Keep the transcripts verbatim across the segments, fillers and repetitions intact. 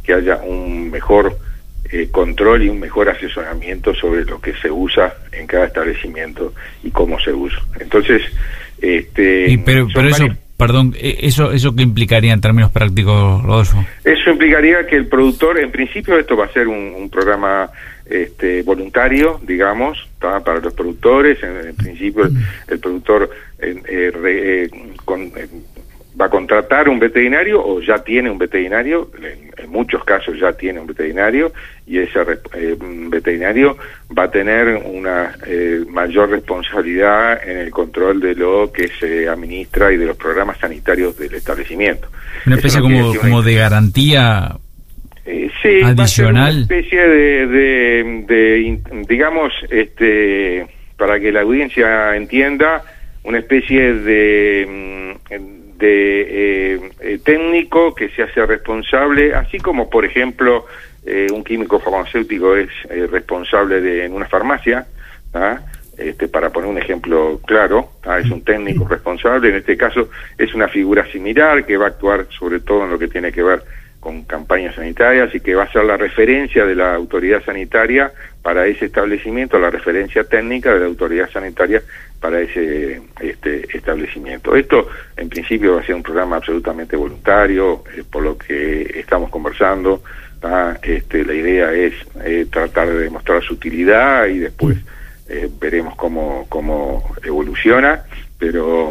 que haya un mejor eh, control y un mejor asesoramiento sobre lo que se usa en cada establecimiento y cómo se usa. Entonces, este, y pero, pero eso, varios... perdón, eso, eso qué implicaría en términos prácticos, Rodolfo. Eso implicaría que el productor, en principio, esto va a ser un, un programa este, voluntario, digamos, ¿tá? Para los productores. En, en principio, el, el productor eh, eh, re, eh, con, eh, va a contratar un veterinario o ya tiene un veterinario, en, en muchos casos ya tiene un veterinario, y ese eh, veterinario va a tener una eh, mayor responsabilidad en el control de lo que se administra y de los programas sanitarios del establecimiento. Una especie no como, como de garantía eh, sí, adicional. Una especie de, de, de, digamos, este, para que la audiencia entienda, una especie de... de eh, eh, técnico que se hace responsable, así como por ejemplo eh, un químico farmacéutico es eh, responsable de en una farmacia, ¿ah? Este, para poner un ejemplo claro, ¿ah? Es un técnico responsable. En este caso es una figura similar que va a actuar sobre todo en lo que tiene que ver con campañas sanitarias y que va a ser la referencia de la autoridad sanitaria para ese establecimiento, la referencia técnica de la autoridad sanitaria para ese este establecimiento. Esto, en principio, va a ser un programa absolutamente voluntario, eh, por lo que estamos conversando. ¿tá? Este, la idea es eh, tratar de demostrar su utilidad y después eh, veremos cómo, cómo evoluciona, pero...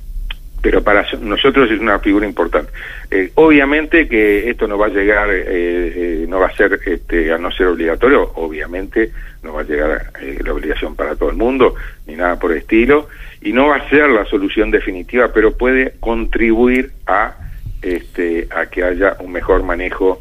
pero para nosotros es una figura importante. Eh, obviamente que esto no va a llegar, eh, eh, no va a ser, este, a no ser obligatorio, obviamente no va a llegar eh, la obligación para todo el mundo, ni nada por el estilo, y no va a ser la solución definitiva, pero puede contribuir a, este, a que haya un mejor manejo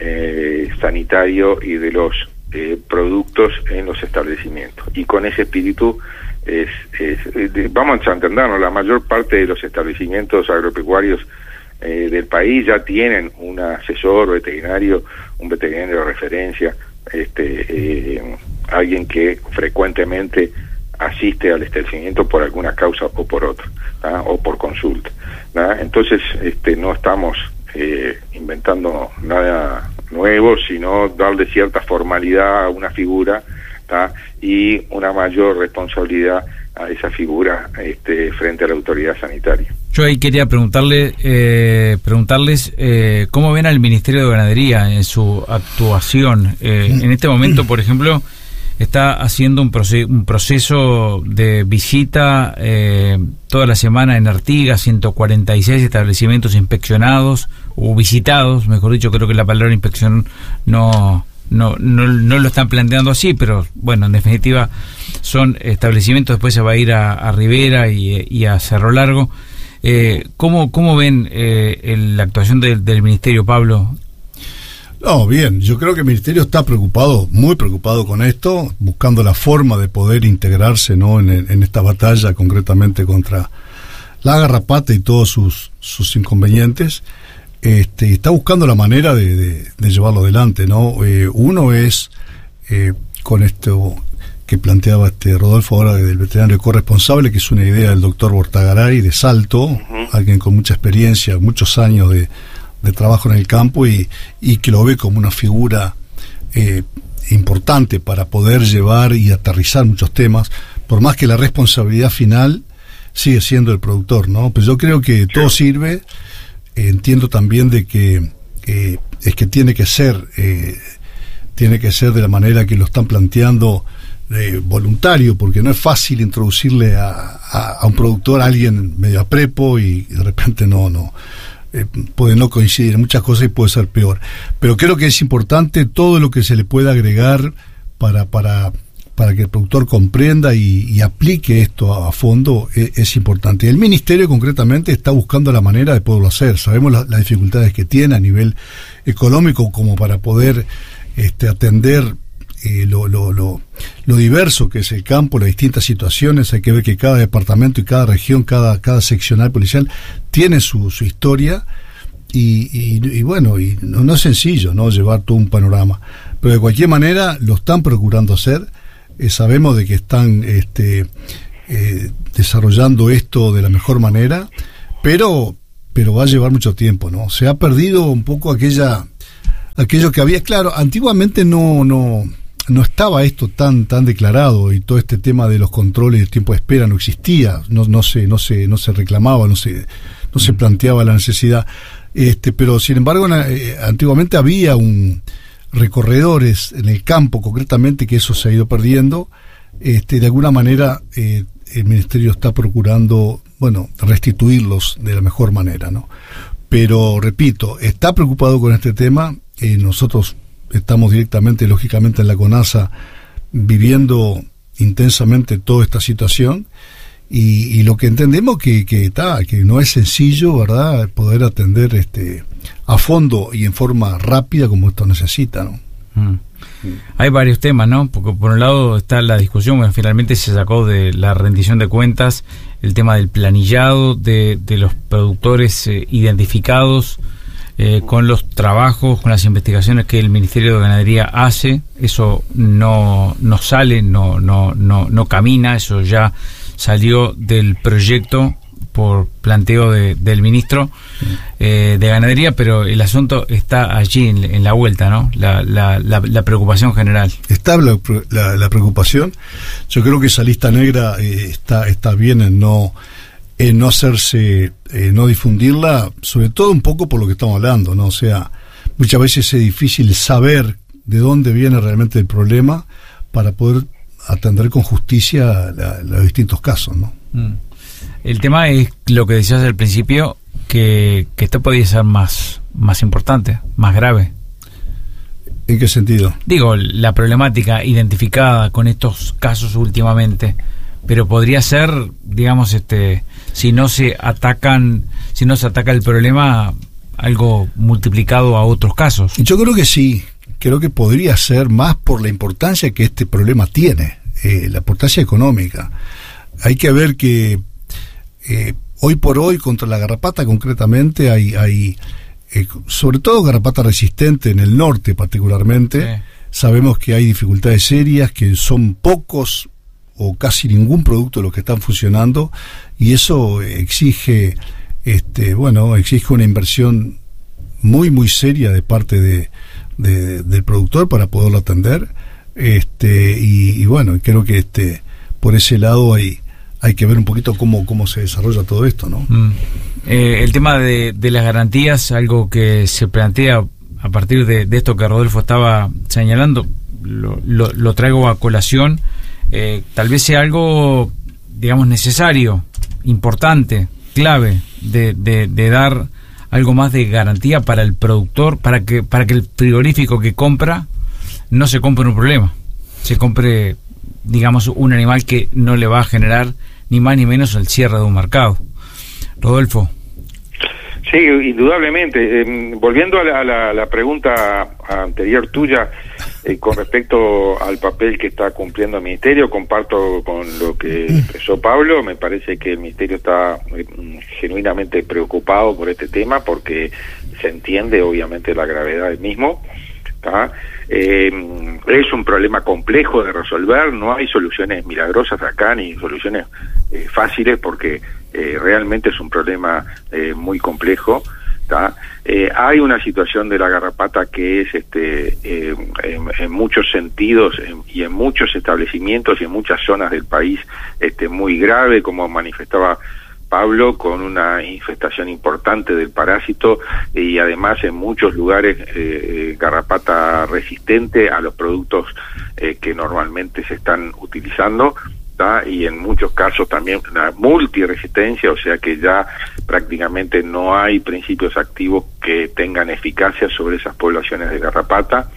eh, sanitario y de los eh, productos en los establecimientos. Y con ese espíritu Es, es, es, vamos a entendernos, la mayor parte de los establecimientos agropecuarios eh, del país ya tienen un asesor veterinario, un veterinario de referencia, este, eh, alguien que frecuentemente asiste al establecimiento por alguna causa o por otra, ¿tá? O por consulta, ¿tá? Entonces, este, no estamos eh, inventando nada nuevo, sino darle cierta formalidad a una figura, ¿tá? Y una mayor responsabilidad a esa figura este, frente a la autoridad sanitaria. Yo ahí quería preguntarle, eh, preguntarles eh, cómo ven al Ministerio de Ganadería en su actuación. Eh, en este momento, por ejemplo, está haciendo un, proce- un proceso de visita eh, toda la semana en Artigas, ciento cuarenta y seis establecimientos inspeccionados, o visitados, mejor dicho, creo que la palabra inspección no... No, no no lo están planteando así, pero bueno, en definitiva son establecimientos. Después se va a ir a, a Rivera y, y a Cerro Largo. Eh, ¿cómo, ¿Cómo ven eh, el, la actuación de, del Ministerio, Pablo? No, bien, yo creo que el Ministerio está preocupado, muy preocupado con esto, buscando la forma de poder integrarse, ¿no? en, en esta batalla concretamente contra la garrapata y todos sus, sus inconvenientes. Este, está buscando la manera de, de, de llevarlo adelante, ¿no? Eh, uno es eh, con esto que planteaba este Rodolfo ahora del veterinario corresponsable, que es una idea del doctor Bortagaray de Salto, uh-huh. Alguien con mucha experiencia, muchos años de, de trabajo en el campo y, y que lo ve como una figura eh, importante para poder llevar y aterrizar muchos temas, por más que la responsabilidad final sigue siendo el productor, ¿no? Pero yo creo que todo sirve. Entiendo también de que eh, es que tiene que ser eh, tiene que ser de la manera que lo están planteando, eh, voluntario, porque no es fácil introducirle a, a, a un productor a alguien medio a prepo y de repente no no eh, puede no coincidir en muchas cosas y puede ser peor, pero creo que es importante todo lo que se le pueda agregar para para para que el productor comprenda y, y aplique esto a, a fondo, es, es importante. El Ministerio concretamente está buscando la manera de poderlo hacer. Sabemos la, las dificultades que tiene a nivel económico como para poder este, atender eh, lo, lo, lo, lo diverso que es el campo, las distintas situaciones. Hay que ver que cada departamento y cada región, cada, cada seccional policial tiene su, su historia y, y, y bueno, y no, no es sencillo, ¿no?, llevar todo un panorama. Pero de cualquier manera lo están procurando hacer. Eh, sabemos de que están este, eh, desarrollando esto de la mejor manera, pero pero va a llevar mucho tiempo, ¿no? Se ha perdido un poco aquella aquello que había, claro, antiguamente no, no, no estaba esto tan, tan declarado, y todo este tema de los controles de tiempo de espera no existía, no, no se, no se, no se reclamaba, no se, no se planteaba la necesidad, este, pero sin embargo, eh, antiguamente había un recorredores en el campo, concretamente, que eso se ha ido perdiendo. Este, de alguna manera, eh, el Ministerio está procurando, bueno, restituirlos de la mejor manera, ¿no? Pero, repito, está preocupado con este tema. Eh, nosotros estamos directamente, lógicamente, en la CONASA viviendo intensamente toda esta situación, y, y lo que entendemos que que, está, que no es sencillo, ¿verdad?, poder atender este a fondo y en forma rápida como esto necesita, ¿no? Mm. Hay varios temas, ¿no? Porque por un lado está la discusión, bueno, finalmente se sacó de la rendición de cuentas el tema del planillado de, de los productores eh, identificados eh, con los trabajos, con las investigaciones que el Ministerio de Ganadería hace. Eso no, no sale, no, no, no, no camina, eso ya salió del proyecto por planteo de, del ministro eh, de Ganadería, pero el asunto está allí en, en la vuelta, ¿no? La, la, la, la preocupación general. Está la, la, la preocupación. Yo creo que esa lista negra eh, está está bien en no en no hacerse, eh, no difundirla, sobre todo un poco por lo que estamos hablando, ¿no? O sea, muchas veces es difícil saber de dónde viene realmente el problema para poder atender con justicia la, los distintos casos, ¿no? Mm. El tema es lo que decías al principio, que, que esto podría ser más, más importante, más grave. ¿En qué sentido? Digo, la problemática identificada con estos casos últimamente, pero podría ser, digamos, este, si no se atacan, si no se ataca el problema, algo multiplicado a otros casos. Yo creo que sí, creo que podría ser más por la importancia que este problema tiene, eh, la importancia económica. Hay que ver que eh, hoy por hoy contra la garrapata concretamente hay, hay eh, sobre todo garrapata resistente en el norte particularmente. Sí. Sabemos que hay dificultades serias, que son pocos o casi ningún producto de los que están funcionando, y eso exige este bueno exige una inversión muy muy seria de parte de, de del productor para poderlo atender, este y, y bueno, creo que este por ese lado hay hay que ver un poquito cómo cómo se desarrolla todo esto, ¿no? Mm. Eh, el tema de, de las garantías, algo que se plantea a partir de, de esto que Rodolfo estaba señalando, lo, lo, lo traigo a colación. Eh, tal vez sea algo, digamos, necesario, importante, clave, de, de, de dar algo más de garantía para el productor, para que para que el frigorífico que compra no se compre un problema, se compre, digamos, un animal que no le va a generar ni más ni menos el cierre de un mercado. Rodolfo. Sí, indudablemente. Eh, volviendo a la, a la, la pregunta anterior tuya, eh, con respecto al papel que está cumpliendo el Ministerio, comparto con lo que expresó Pablo. Me parece que el Ministerio está eh, genuinamente preocupado por este tema, porque se entiende obviamente la gravedad del mismo. ¿tá? Eh, es un problema complejo de resolver, no hay soluciones milagrosas acá, ni soluciones eh, fáciles, porque eh, realmente es un problema eh, muy complejo. Eh, hay una situación de la garrapata que es este eh, en, en muchos sentidos en, y en muchos establecimientos y en muchas zonas del país este muy grave, como manifestaba Pablo, con una infestación importante del parásito, y además en muchos lugares eh, garrapata resistente a los productos eh, que normalmente se están utilizando. ¿tá? Y en muchos casos también una multiresistencia, o sea que ya prácticamente no hay principios activos que tengan eficacia sobre esas poblaciones de garrapata.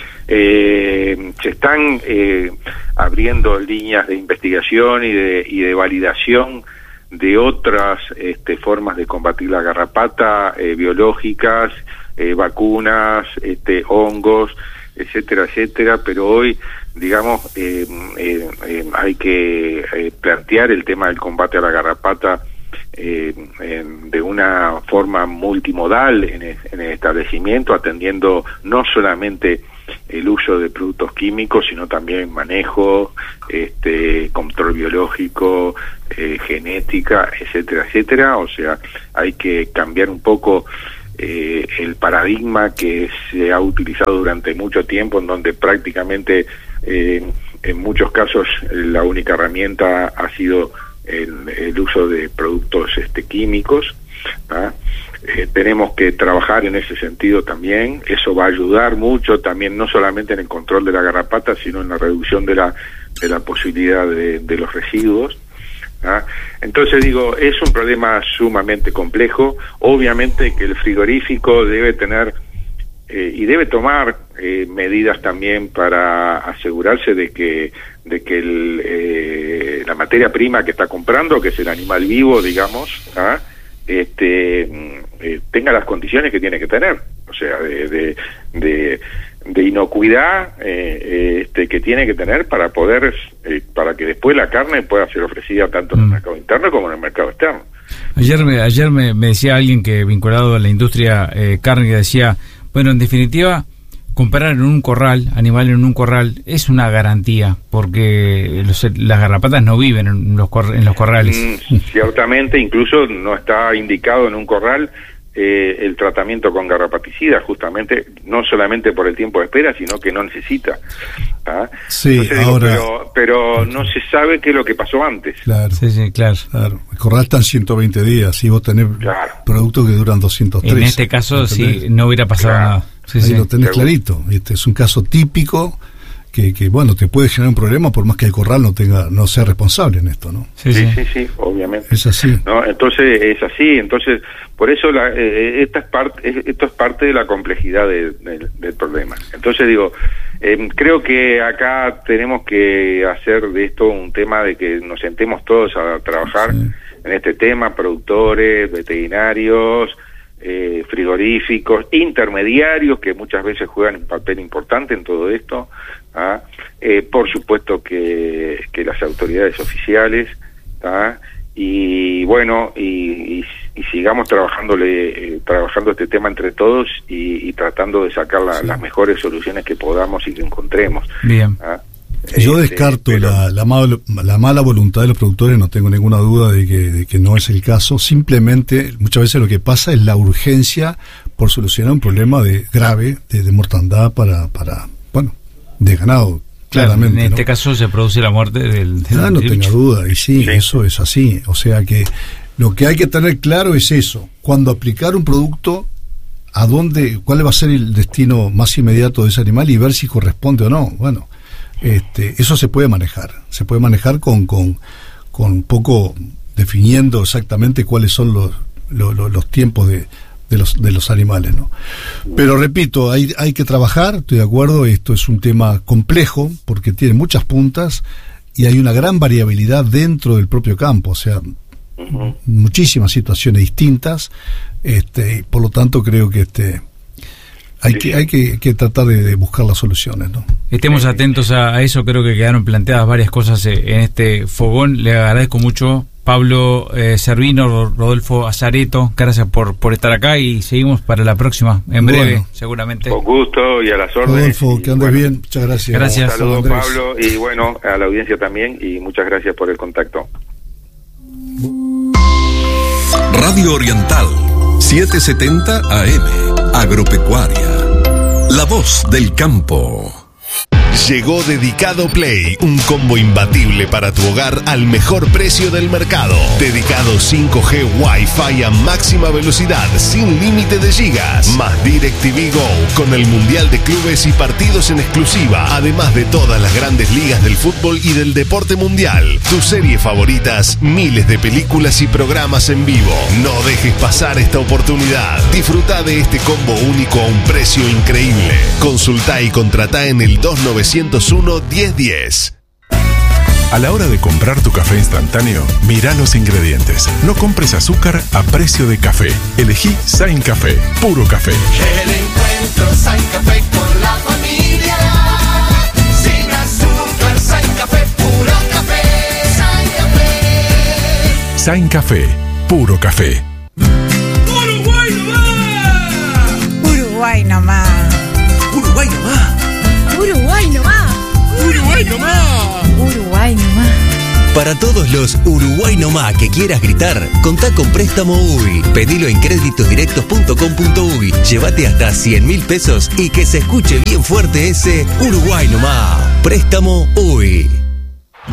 Eh, se están eh, abriendo líneas de investigación y de, y de validación de otras este, formas de combatir la garrapata, eh, biológicas, eh, vacunas, este, hongos, etcétera, etcétera, pero hoy, digamos, eh, eh, eh, hay que eh, plantear el tema del combate a la garrapata eh, en, de una forma multimodal en el, en el establecimiento, atendiendo no solamente el uso de productos químicos, sino también manejo, este, control biológico, eh, genética, etcétera, etcétera. O sea, hay que cambiar un poco eh, el paradigma que se ha utilizado durante mucho tiempo, en donde prácticamente eh, en muchos casos la única herramienta ha sido el, el uso de productos este, químicos. ¿Ah? Eh, tenemos que trabajar en ese sentido también. Eso va a ayudar mucho también, no solamente en el control de la garrapata, sino en la reducción de la de la posibilidad de, de los residuos. ¿Ah? Entonces digo, es un problema sumamente complejo. Obviamente que el frigorífico debe tener eh, y debe tomar eh, medidas también para asegurarse de que de que el, eh, la materia prima que está comprando, que es el animal vivo, digamos, ¿ah? este eh, tenga las condiciones que tiene que tener, o sea, de de, de, de inocuidad eh, este que tiene que tener para poder eh, para que después la carne pueda ser ofrecida tanto en el mercado interno como en el mercado externo. Ayer me ayer me, me decía alguien que vinculado a la industria eh, carne, que decía, bueno, en definitiva, comprar en un corral, animal en un corral, es una garantía, porque los, las garrapatas no viven en los, cor, en los corrales. Mm, ciertamente, incluso no está indicado en un corral eh, el tratamiento con garrapaticidas, justamente, no solamente por el tiempo de espera, sino que no necesita. ¿Ah? Sí, Entonces, ahora... digo, pero, pero no se sabe qué es lo que pasó antes. Claro, sí, sí, claro. claro. El corral está en ciento veinte días y vos tenés claro. productos que duran doscientos tres. En este caso, sí, no hubiera pasado claro. nada. Sí, Ahí sí. lo tenés Seguro. clarito. Este es un caso típico que, que, bueno, te puede generar un problema por más que el corral no tenga no sea responsable en esto, ¿no? Sí, Sí, sí. sí, sí, obviamente. Es así. ¿No? Entonces es así, entonces por eso la, eh, esta es parte, esto es parte de la complejidad de, de, del problema. Entonces digo, eh, creo que acá tenemos que hacer de esto un tema de que nos sentemos todos a trabajar Sí. en este tema, productores, veterinarios, eh, frigoríficos, intermediarios que muchas veces juegan un papel importante en todo esto. ¿Ah? Eh, por supuesto que, que las autoridades oficiales, ¿ah? y bueno, y, y, y sigamos trabajándole, eh, trabajando este tema entre todos y, y tratando de sacar la, Sí. las mejores soluciones que podamos y que encontremos. Bien. ¿Ah? Yo Este, descarto pero- la, la, mal- la mala voluntad de los productores, no tengo ninguna duda de que, de que no es el caso. Simplemente, muchas veces lo que pasa es la urgencia por solucionar un problema de grave de, de mortandad para, para, bueno, de ganado, Claro, claramente. en este ¿no? caso se produce la muerte del, del Ah, no del tenga bicho. duda, y sí, Sí. eso es así. O sea que lo que hay que tener claro es eso. Cuando aplicar un producto, a dónde, cuál va a ser el destino más inmediato de ese animal y ver si corresponde o no. Bueno, este, eso se puede manejar. Se puede manejar con, con, con un poco definiendo exactamente cuáles son los, los, los, los tiempos de, de los de los animales, ¿no? Pero repito, hay hay que trabajar, estoy de acuerdo, esto es un tema complejo porque tiene muchas puntas y hay una gran variabilidad dentro del propio campo, o sea, Ujú. muchísimas situaciones distintas, este, y por lo tanto creo que este hay Sí, que sí. hay que, que tratar de, de buscar las soluciones, ¿no? Estemos atentos a, a eso, creo que quedaron planteadas varias cosas eh, en este fogón. Le agradezco mucho, Pablo eh, Servino, Rodolfo Azareto, gracias por, por estar acá y seguimos para la próxima, en breve, Bueno. seguramente. Con gusto y a las órdenes. Rodolfo, Y, que andes bueno, bien, muchas gracias. Gracias. Saludos, Andrés. Pablo, y bueno, a la audiencia también, y muchas gracias por el contacto. Radio Oriental, setecientos setenta A M, Agropecuaria. La voz del campo. Llegó Dedicado Play, un combo imbatible para tu hogar al mejor precio del mercado. Dedicado cinco G Wi-Fi a máxima velocidad, sin límite de gigas. Más DirecTV Go, con el Mundial de Clubes y partidos en exclusiva. Además de todas las grandes ligas del fútbol y del deporte mundial. Tus series favoritas, miles de películas y programas en vivo. No dejes pasar esta oportunidad. Disfruta de este combo único a un precio increíble. Consulta y contrata en el dos nueve cero uno, diez diez. A la hora de comprar tu café instantáneo, mira los ingredientes. No compres azúcar a precio de café. Elegí Sain Café, puro café. El encuentro Sain Café con la familia. Sin azúcar, Sain Café, puro café. Sain Café. Sain Café, puro café. Uruguay nomás. Uruguay nomás. Uruguay nomás. Uruguay nomás. Uruguay nomás. Uruguay nomás. Para Para todos los Uruguay no más que quieras gritar, contá con Préstamo U Y. Pedilo en créditosdirectos punto com punto uy. Llévate hasta cien mil pesos y que se escuche bien fuerte ese Uruguay no más. Préstamo U Y.